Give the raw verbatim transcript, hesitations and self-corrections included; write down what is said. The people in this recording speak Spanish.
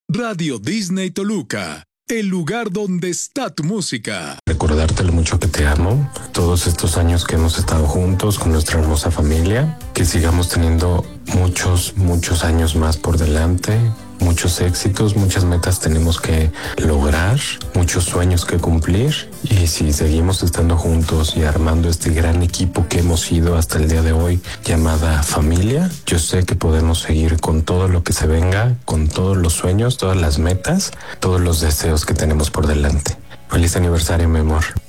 Radio Disney Toluca, el lugar donde está tu música. Recordarte lo mucho que te amo, todos estos años que hemos estado juntos con nuestra hermosa familia, que sigamos teniendo muchos, muchos años más por delante, muchos éxitos, muchas metas tenemos que lograr, muchos sueños que cumplir, y si seguimos estando juntos y armando este gran equipo que hemos sido hasta el día de hoy, llamada familia, yo sé que podemos seguir con todo lo que se venga, con todos los sueños, todas las metas, todos los deseos que tenemos por delante. Feliz aniversario, mi amor.